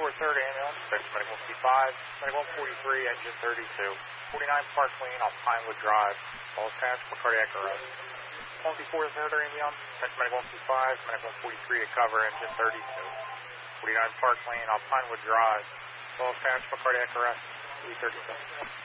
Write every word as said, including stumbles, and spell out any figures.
twenty-four thirty ambulance, Texas Medical C five, Medical one forty-three, engine thirty-two. forty-nine Park Lane off Pinewood Drive, all cash for cardiac arrest. twenty-four thirty ambulance, Texas Medical one two five, Medical one forty-three to cover, engine thirty-two. forty-nine Park Lane off Pinewood Drive, all cash for cardiac arrest, three thirty-seven.